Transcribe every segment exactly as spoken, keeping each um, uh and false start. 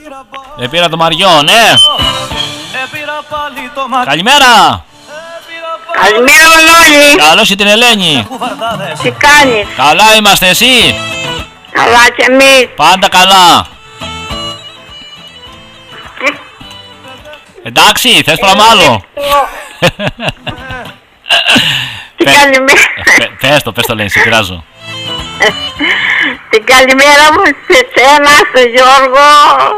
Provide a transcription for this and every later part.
Δεν πήρα το Μαριό, ναι. Καλημέρα. Καλημέρα Μανώλη. Καλώς και την Ελένη. Τι κάνεις? Καλά είμαστε, εσύ? Καλά και εμείς. Πάντα καλά. Εντάξει, θες πράγμα άλλο? Τι καλημέρα. Πες το, πες το Ελένη, σε πειράζω. Την καλημέρα μου σε σένα, στον Γιώργο,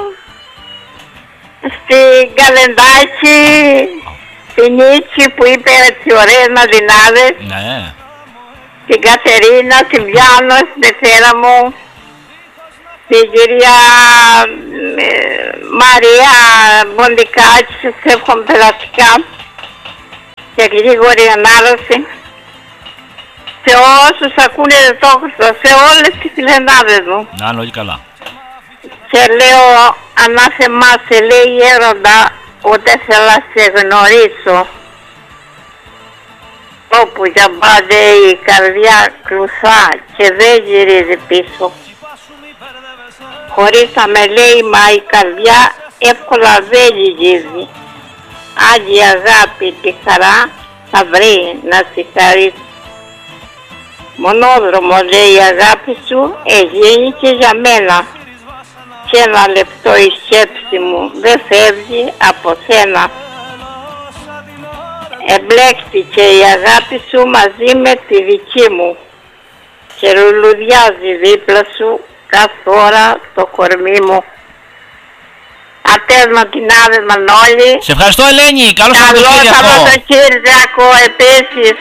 στην Καλεντάκη, στην Νίτσι που είπε έτσι ωραίες μαδινάδες, Ναι. την Κατερίνα, την Βιάνο, στην Εθέρα μου, την κυρία ε, Μαρία Μοντικάκη, σε εύχομαι περαστικά και γρήγορη ανάρρωση. Σε όσους ακούνε το Χριστό, σε όλες τις φιλενάδες μου. Να, λόγια καλά. Και λέω ανάθεμά σε λέει έρωτα, ούτε θέλω να σε γνωρίσω. Όπου για πάντα η καρδιά κλουθά και δεν γυρίζει πίσω. Χωρίς να με λέει μα η καρδιά εύκολα δεν λυγίζει. Άλλη αγάπη τη χαρά θα βρει να συγχαρήσει. Μονόδρομο λέει η αγάπη σου έγινε και για μένα. Και ένα λεπτό η σκέψη μου δεν φεύγει από σένα. Εμπλέκτηκε η αγάπη σου μαζί με τη δική μου και λουλουδιάζει δίπλα σου κάθε ώρα το κορμί μου. Ατέρμα την άδε Μανώλη. Σε ευχαριστώ Ελένη, καλό Σαββατοκύριακο. Καλό Σαββατοκύριακο επίσης.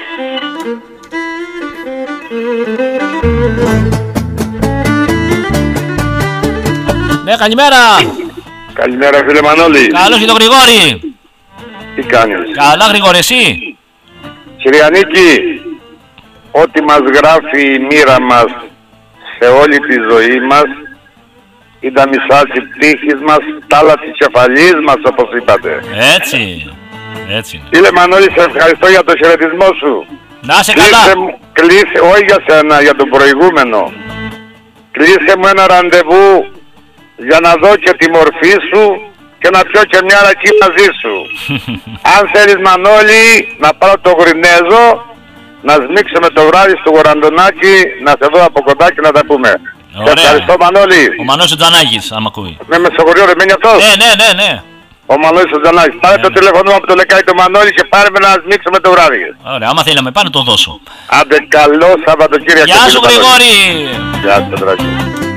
Ναι, καλημέρα. Καλημέρα φίλε Μανώλη. Καλώς και τον Γρηγόρη. Τι κάνεις? Καλά Γρηγόρη, εσύ? Κυρία Νίκη, ό,τι μας γράφει η μοίρα μας σε όλη τη ζωή μας είναι τα μισά της πτύχης μας, τα άλλα της κεφαλής μας όπως είπατε. Έτσι, έτσι. Φίλε Μανώλη, σε ευχαριστώ για το χαιρετισμό σου. Να σε κλείσε, καλά. Κλείσε, όχι για σένα, για τον προηγούμενο. Κλείσε μου ένα ραντεβού για να δω και τη μορφή σου και να πιω και μια ρακή μαζί σου. Αν θέλεις Μανώλη να πάρω το γρινέζο, να σμίξουμε το βράδυ στο γοραντονάκι, να σε δω από κοντά και να τα πούμε. Σε ευχαριστώ Μανώλη. Ο Μανώλης ο Τζανάκης, άμα ακούει. Ναι, με συγχωρεί, δεν μένει αυτός. Ναι, ναι, ναι, ναι. Ο Μανώλης ο Τζανάκης. Πάρε ναι, το ναι. τηλέφωνο από το λεκάει το Μανώλη και πάρε με να σμίξουμε το βράδυ. Ωραία, άμα θέλει να με πάνε το δώσω. Άντε καλό Σαββατοκύριακο. Γεια σου Γρηγόρη. Γεια σου Δράκη.